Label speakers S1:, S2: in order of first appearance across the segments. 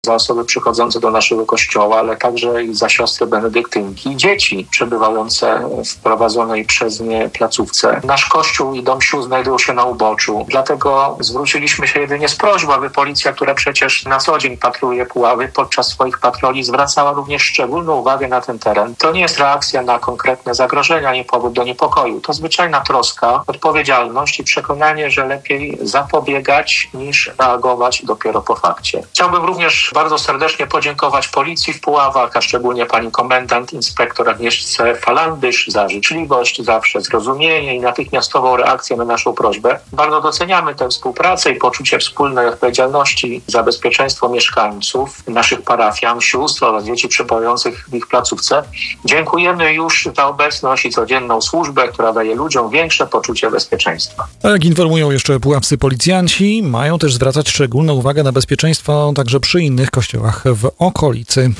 S1: za osoby przychodzące do naszego kościoła, ale także i za siostry benedyktynki i dzieci przebywające w prowadzonej przez nie placówce. Nasz kościół i dom sióstr znajdują się na uboczu, dlatego zwróciliśmy się jedynie z prośbą, aby policja, która przecież na co dzień patruje Puławy, podczas swoich patroli zwracała również szczególną uwagę na ten teren. To nie jest reakcja na konkretne zagrożenia, nie powód do niepokoju. To zwyczajna troska, odpowiedzialność i przekonanie, że lepiej zapobiegać niż reagować dopiero po fakcie. Chciałbym również bardzo serdecznie podziękować policji w Puławach, a szczególnie pani komendant, inspektor Agnieszce Falandysz za życzliwość, zawsze zrozumienie i natychmiastową reakcję na naszą prośbę. Bardzo doceniamy tę współpracę i poczucie wspólnej odpowiedzialności za bezpieczeństwo mieszkańców, naszych parafian, sióstr oraz dzieci przebywających w ich placówce. Dziękujemy już za obecność i codzienną służbę, która daje ludziom większe poczucie bezpieczeństwa.
S2: A jak informują jeszcze puławscy policjanci, mają też zwracać szczególną uwagę na bezpieczeństwo także przy innych kościołach w okolicy.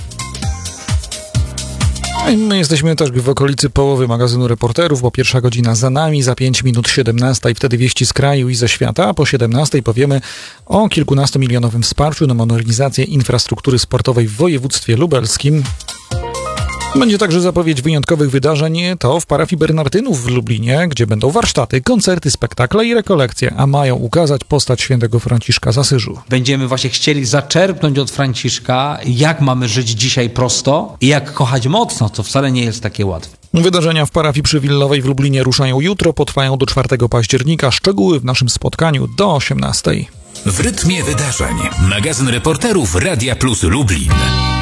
S2: My jesteśmy też w okolicy połowy magazynu Reporterów, bo pierwsza godzina za nami, za 5 minut 17 i wtedy wieści z kraju i ze świata, a po 17 powiemy o kilkunastomilionowym wsparciu na modernizację infrastruktury sportowej w województwie lubelskim. Będzie także zapowiedź wyjątkowych wydarzeń, to w parafii Bernardynów w Lublinie, gdzie będą warsztaty, koncerty, spektakle i rekolekcje, a mają ukazać postać świętego Franciszka z Asyżu.
S3: Będziemy właśnie chcieli zaczerpnąć od Franciszka, jak mamy żyć dzisiaj prosto i jak kochać mocno, co wcale nie jest takie łatwe.
S2: Wydarzenia w parafii Przywillowej w Lublinie ruszają jutro, potrwają do 4 października. Szczegóły w naszym spotkaniu do 18.
S4: W rytmie wydarzeń. Magazyn Reporterów Radia Plus Lublin.